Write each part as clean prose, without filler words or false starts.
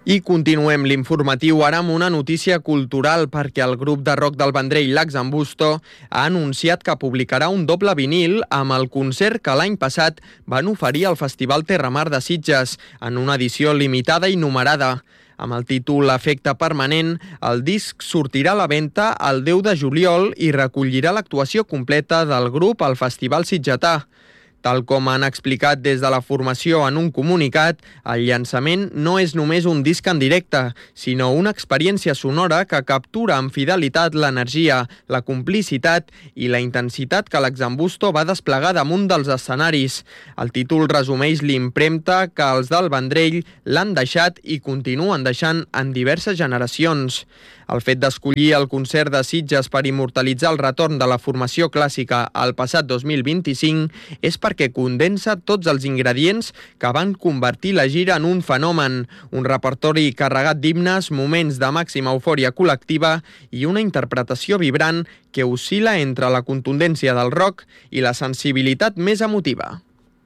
I continuem l'informatiu ara amb una notícia cultural perquè el grup de rock del Vendrell L'Axambusto ha anunciat que publicarà un doble vinil amb el concert que l'any passat van oferir al Festival Terramar de Sitges en una edició limitada i numerada. Amb el títol Efecte Permanent, el disc sortirà a la venda el 10 de juliol i recollirà l'actuació completa del grup al Festival Sitgetà. Tal com han explicat des de la formació en un comunicat, el llançament no és només un disc en directe, sinó una experiència sonora que captura amb fidelitat l'energia, la complicitat i la intensitat que l'Axambusto va desplegar damunt dels escenaris. El títol resumeix l'impremta que els del Vendrell l'han deixat i continuen deixant en diverses generacions. El fet d'escollir el concert de Sitges per immortalitzar el retorn de la formació clàssica al passat 2025 és perquè condensa tots els ingredients que van convertir la gira en un fenomen, un repertori carregat d'himnes, moments de màxima eufòria col·lectiva i una interpretació vibrant que oscil·la entre la contundència del rock i la sensibilitat més emotiva.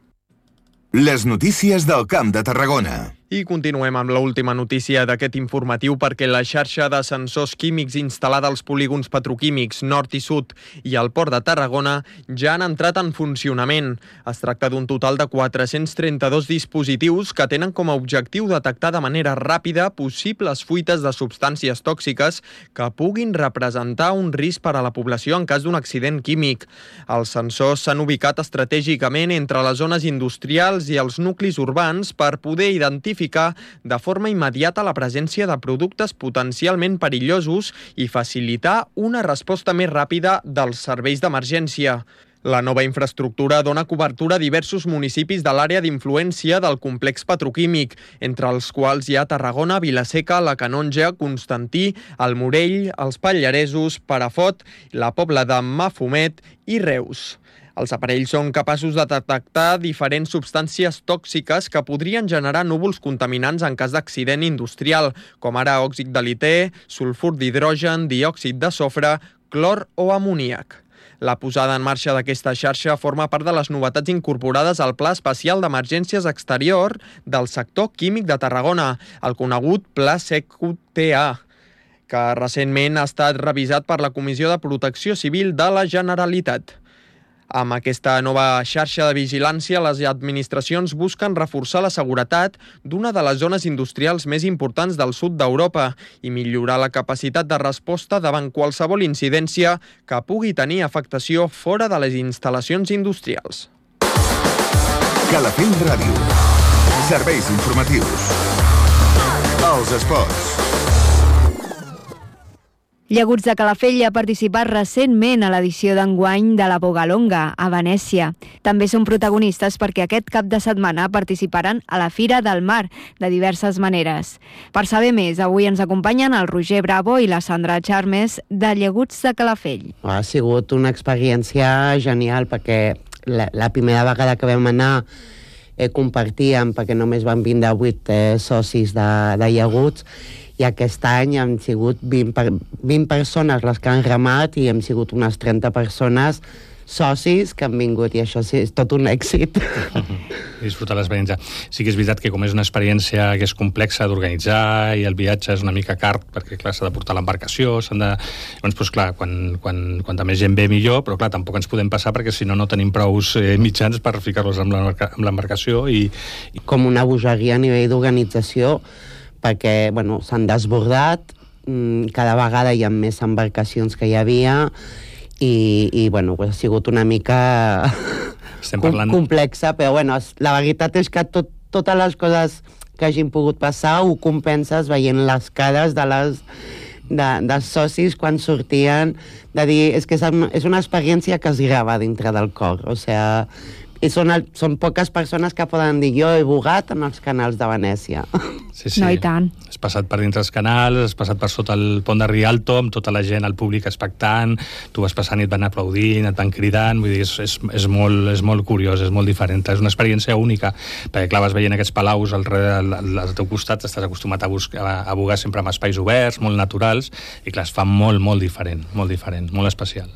Les notícies del Camp de Tarragona. I continuem amb l'última notícia d'aquest informatiu perquè la xarxa de sensors químics instal·lada als polígons petroquímics nord i sud i al port de Tarragona ja han entrat en funcionament. Es tracta d'un total de 432 dispositius que tenen com a objectiu detectar de manera ràpida possibles fuites de substàncies tòxiques que puguin representar un risc per a la població en cas d'un accident químic. Els sensors s'han ubicat estratègicament entre les zones industrials i els nuclis urbans per poder identificar de forma immediata la presència de productes potencialment perillosos i facilitar una resposta més ràpida dels serveis d'emergència. La nova infraestructura dona cobertura a diversos municipis de l'àrea d'influència del complex petroquímic, entre els quals hi ha Tarragona, Vilaseca, la Canonja, Constantí, el Morell, els Pallaresos, Perafort, la Pobla de Mafumet i Reus. Els aparells són capaços de detectar diferents substàncies tòxiques que podrien generar núvols contaminants en cas d'accident industrial, com ara òxid de liter, sulfur d'hidrogen, diòxid de sofre, clor o amoníac. La posada en marxa d'aquesta xarxa forma part de les novetats incorporades al Pla Especial d'Emergències Exterior del sector químic de Tarragona, el conegut Pla SECUTA, que recentment ha estat revisat per la Comissió de Protecció Civil de la Generalitat. Amb aquesta nova xarxa de vigilància, les administracions busquen reforçar la seguretat d'una de les zones industrials més importants del sud d'Europa i millorar la capacitat de resposta davant qualsevol incidència que pugui tenir afectació fora de les instal·lacions industrials. Calafell Ràdio. Serveis informatius. Els esports. Llaguts de Calafell ha participat recentment a l'edició d'enguany de la Bogalonga, a Venècia. També són protagonistes perquè aquest cap de setmana participaran a la Fira del Mar, de diverses maneres. Per saber més, avui ens acompanyen el Roger Bravo i la Sandra Charmes de Llaguts de Calafell. Ha sigut una experiència genial perquè la primera vegada que vam anar compartíem, perquè només van vindre 8 socis de Llaguts, i aquest any han sigut 20 persones les que han remat i hem sigut unes 30 persones socis que han vingut i això sí, és tot un èxit. Disfrutar l'experiència. Sí que és veritat que com és una experiència que és complexa d'organitzar i el viatge és una mica car perquè clar, s'ha de portar l'embarcació, llavors, doncs, clar, quanta més gent ve millor, però clar, tampoc ens podem passar perquè si no, no tenim prous mitjans per ficar-los amb l'embarcació i... Com una bogeria a nivell d'organització perquè bueno, s'han desbordat, cada vegada hi ha més embarcacions que hi havia i bueno, ha sigut una mica complexa, però bueno, la veritat és que totes les coses que hagin pogut passar ho compenses veient les cares dels socis quan sortien, de dir, és que és una experiència que es grava dintre del cor, o sigui, i són poques persones que poden dir jo he bugat en els canals de Venècia. Sí. No, i tant. Has passat per dintre els canals, has passat per sota el pont de Rialto, amb tota la gent, el públic expectant, tu vas passant i et van aplaudint, et van cridant, vull dir, és molt curiós, és molt diferent, és una experiència única, perquè clar, vas veient aquests palaus al teu costat, estàs acostumat a bugar sempre amb espais oberts, molt naturals, i clar, es fa molt diferent, molt especial.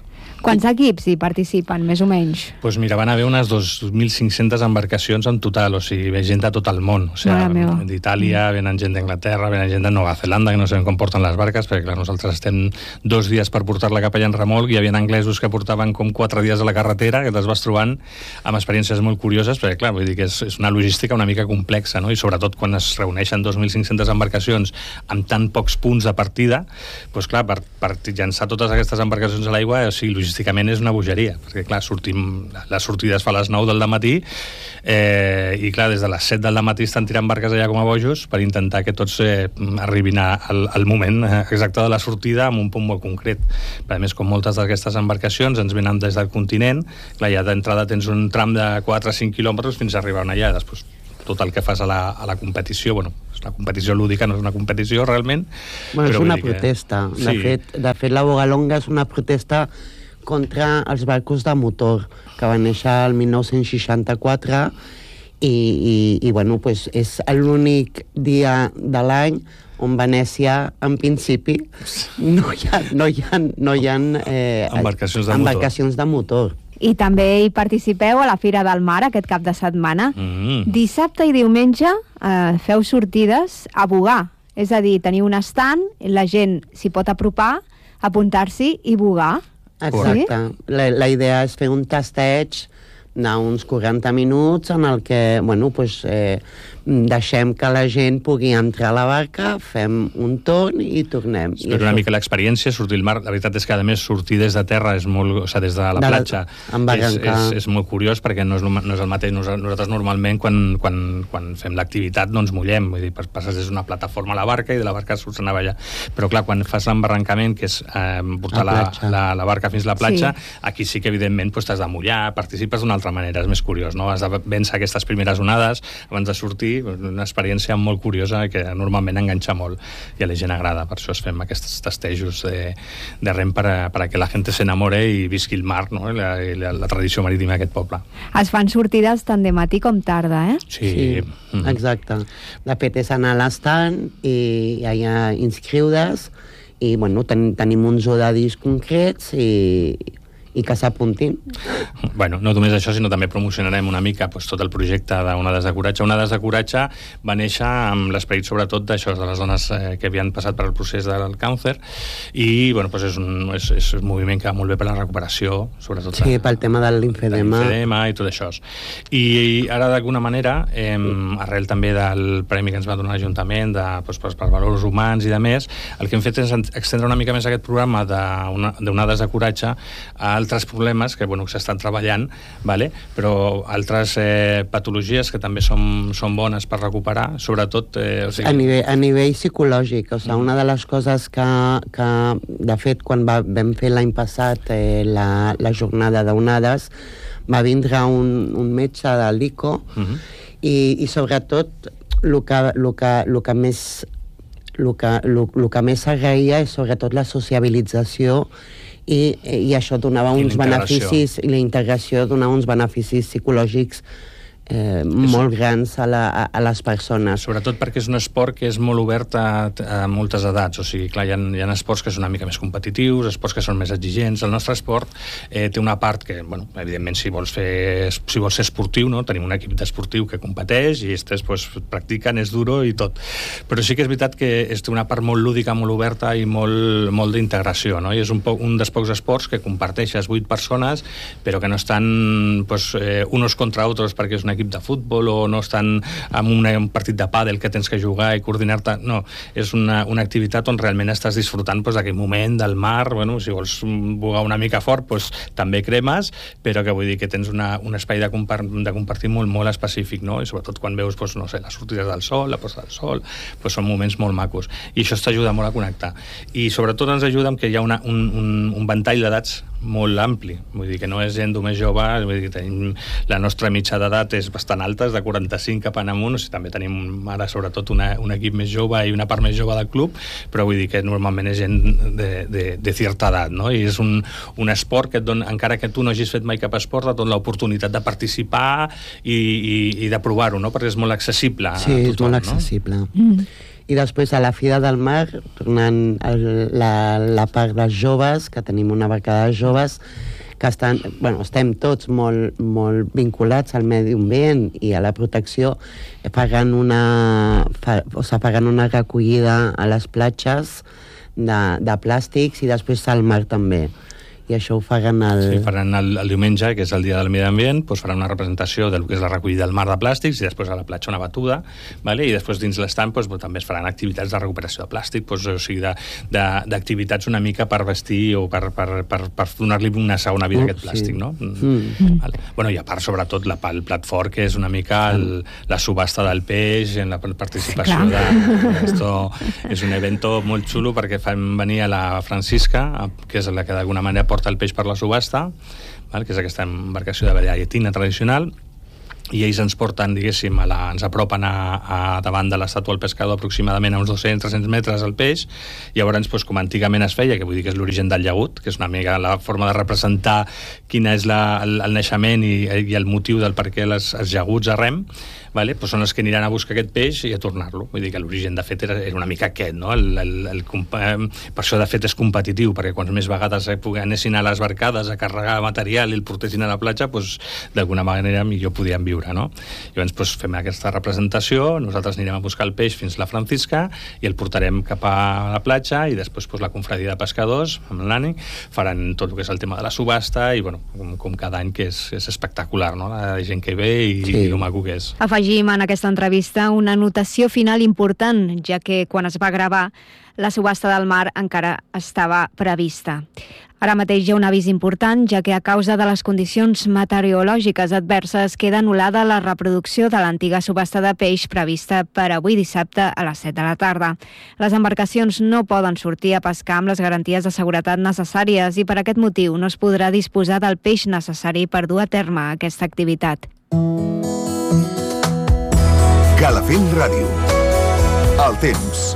Quants equips hi participen, més o menys? Doncs mira, van haver unes 2.500 embarcacions en total, o sigui, ve gent de tot el món, o sigui, d'Itàlia, venen gent d'Anglaterra, venen gent de Nova Zelanda, que no sabem com porten les barques, perquè clar, nosaltres estem 2 dies per portar-la cap allà en remolc, i hi havia anglesos que portaven com 4 dies a la carretera, que te'ls vas trobant amb experiències molt curioses, perquè clar, vull dir que és una logística una mica complexa, no? I sobretot quan es reuneixen 2.500 embarcacions amb tan pocs punts de partida, doncs clar, per llançar totes aquestes embarcacions a l'aigua, o sigui, logísticament és una bogeria, perquè clar, la sortida es fa a les 9 del matí, i clar, des de les 7 del matí estan tirant barques allà com a bojos per intentar que tots arribin al moment exacte de la sortida amb un punt molt concret. A més, com moltes d'aquestes embarcacions ens venen des del continent, clar, ja d'entrada tens un tram de 4-5 quilòmetres fins a arribar allà. Després, tot el que fas a la competició, bueno, és una competició lúdica, no és una competició realment. Bueno, és una protesta. De fet, la Bogalonga és una protesta contra els barcos de motor, que va néixer el 1964 i bueno, pues és l'únic dia de l'any on Venècia, en principi, no hi ha embarcacions de motor. I també hi participeu a la Fira del Mar aquest cap de setmana. Dissabte i diumenge feu sortides a bogar. És a dir, teniu un estand, la gent s'hi pot apropar, apuntar-s'hi i bogar. Exacte. Sí? La idea és fer un tasteig d'uns 40 minuts en el que, bueno, pues, deixem que la gent pugui entrar a la barca, fem un torn i tornem. És una mica l'experiència, sortir al mar. La veritat és que, a més, sortir des de terra és molt... O sigui, des de la platja és molt curiós, perquè no és el mateix. Nosaltres normalment, quan fem l'activitat, no ens mullem. Vull dir, passes des d'una plataforma a la barca i de la barca surts a anar allà. Però, clar, quan fas l'embarrancament, que és portar la barca fins a la platja, aquí sí que, evidentment, t'has de mullar, participes d'una altra manera, és més curiós, no? Has de vèncer aquestes primeres onades abans de sortir, una experiència molt curiosa que normalment enganxa molt i a la gent agrada, per això es fem aquests tastejos de rem per a que la gent s'enamore i visqui el mar, no? la tradició marítima d'aquest poble. Es fan sortides tant de matí com tarda, eh? Sí. Exacte. De fet, és anar a l'estand i allà inscriure's i, bueno, tenim uns horaris concrets i que s'apuntin. Bueno, no només això, sinó també promocionarem una mica tot el projecte d'Onades de Coratge. Onades de Coratge va néixer amb l'esperit sobretot d'això, de les dones que havien passat per el procés del càncer, i bueno, és un moviment que va molt bé per la recuperació, sobretot pel tema de l'imfedema i tot això. I ara, d'alguna manera, arrel també del premi que ens va donar l'Ajuntament per valors humans i de més, el que hem fet és extendre una mica més aquest programa d'Onades de Coratge a altres problemes que s'estan treballant, però altres patologies que també són bones per recuperar, sobretot... A nivell psicològic, una de les coses que de fet, quan vam fer l'any passat la jornada d'onades, va vindre un metge de l'ICO i sobretot el que més s'agraïa és sobretot la sociabilització i això donava uns beneficis, i la integració donava uns beneficis psicològics molt grans a les persones. Sobretot perquè és un esport que és molt obert a moltes edats. O sigui, clar, hi ha esports que són una mica més competitius, esports que són més exigents. El nostre esport té una part que, evidentment, si vols ser esportiu, no? Tenim un equip d'esportiu que competeix i aquests practiquen, és duro i tot. Però sí que és veritat que té una part molt lúdica, molt oberta i molt d'integració, no? I és un dels pocs esports que comparteixes 8 persones, però que no estan unos contra otros perquè és un equip de futbol o no estan en un partit de pàdel que tens que jugar i coordinar-te. No, és una activitat on realment estàs disfrutant d'aquell moment del mar. Si vols bugar una mica fort, també cremes, però que vull dir que tens un espai de compartir molt específic, no? I sobretot quan veus les sortides del sol, la posta del sol, són moments molt macos. I això t'ajuda molt a connectar. I sobretot ens ajuda amb que hi ha un ventall d'edats molt ampli. Vull dir que no és gent més jove, vull dir que tenim la nostra mitja d'edat és bastant alta, és de 45 cap en amunt, també tenim ara sobretot un equip més jove i una part més jove del club, però vull dir que normalment és gent de certa edat, no? I és un esport que et dona, encara que tu no hagis fet mai cap esport, et dona l'oportunitat de participar i de provar-ho, no? Perquè és molt accessible a tothom. Sí, és molt accessible. I després a la Fira del Mar, tornant a la part dels joves, que tenim una barca de joves, que estem tots molt vinculats al medi ambient i a la protecció, pagant una recollida a les platges de plàstics i després al mar també. I això ho faran el diumenge, que és el dia del medi ambient, doncs faran una representació del que és la recollida del mar de plàstics i després a la platja una batuda, vale? I després dins l'estant doncs, també es faran activitats de recuperació de plàstic, doncs, o sigui, d'activitats una mica per vestir o per donar-li una segona vida a aquest plàstic, no? Vale. Bueno, i a part, sobretot, el plat fort, que és una mica la subhasta del peix, en la participació Esto és un evento molt xulo perquè fan venir a la Francisca, que és la que d'alguna manera porta el peix per la subhasta, que és aquesta embarcació de llatina tradicional, i ells ens porten, diguéssim, ens apropen a davant de l'estàtua del pescador aproximadament a uns 200-300 metres el peix, i llavors, com antigament es feia, que vull dir que és l'origen del llagut, que és una mica la forma de representar quina és el naixement i el motiu del per què els llaguts a rem, vale? Pues són els que aniran a buscar aquest peix i a tornar-lo. Vull dir que l'origen, de fet, era una mica aquest, no? Per això, de fet, és competitiu, perquè quants més vegades anessin a les barcades a carregar material i el portessin a la platja, pues, d'alguna manera millor podien viure, no? Llavors, pues, fem aquesta representació, nosaltres anirem a buscar el peix fins a la Francisca i el portarem cap a la platja i després, pues, la confradia de pescadors, amb l'ANI, faran tot el que és el tema de la subhasta i, bueno, com cada any, que és espectacular, no? La gent que ve i lo maco que és. Afegim en aquesta entrevista una anotació final important, ja que quan es va gravar la subhasta del mar encara estava prevista. Ara mateix hi ha un avís important, ja que a causa de les condicions meteorològiques adverses queda anul·lada la reproducció de l'antiga subhasta de peix prevista per avui dissabte a les 7 de la tarda. Les embarcacions no poden sortir a pescar amb les garanties de seguretat necessàries i per aquest motiu no es podrà disposar del peix necessari per dur a terme aquesta activitat. Calafell Ràdio. El temps.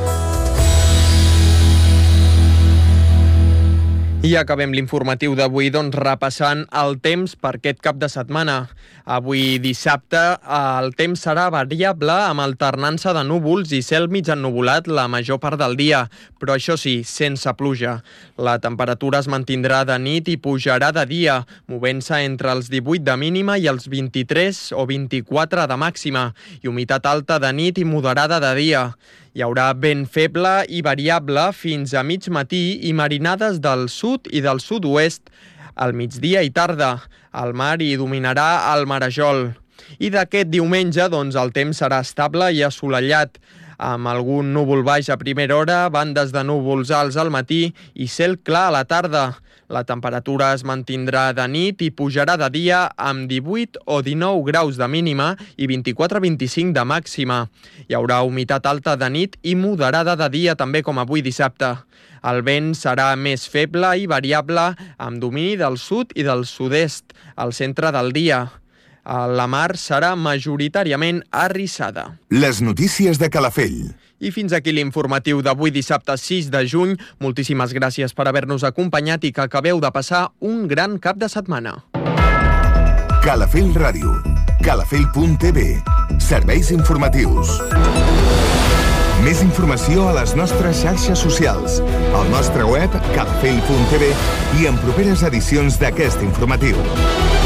I acabem l'informatiu d'avui repassant el temps per aquest cap de setmana. Avui dissabte el temps serà variable amb alternança de núvols i cel mig ennuvolat la major part del dia, però això sí, sense pluja. La temperatura es mantindrà de nit i pujarà de dia, movent-se entre els 18 de mínima i els 23 o 24 de màxima, i humitat alta de nit i moderada de dia. Hi haurà vent feble i variable fins a mig matí i marinades del sud i del sud-oest al migdia i tarda. Al mar hi dominarà el marejol. I d'aquest diumenge, el temps serà estable i assolellat, amb algun núvol baix a primera hora, bandes de núvols alts al matí i cel clar a la tarda. La temperatura es mantindrà de nit i pujarà de dia amb 18 o 19 graus de mínima i 24-25 de màxima. Hi haurà humitat alta de nit i moderada de dia també com avui dissabte. El vent serà més feble i variable amb domini del sud i del sud-est al centre del dia. La mar serà majoritàriament arrissada. Les notícies de Calafell. I fins aquí l'informatiu d'avui dissabte 6 de juny. Moltíssimes gràcies per haver-nos acompanyat i que acabeu de passar un gran cap de setmana. Calafell Ràdio. Calafell.tv. Serveis informatius. Més informació a les nostres xarxes socials, al nostre web calafell.tv i en properes edicions d'aquest informatiu.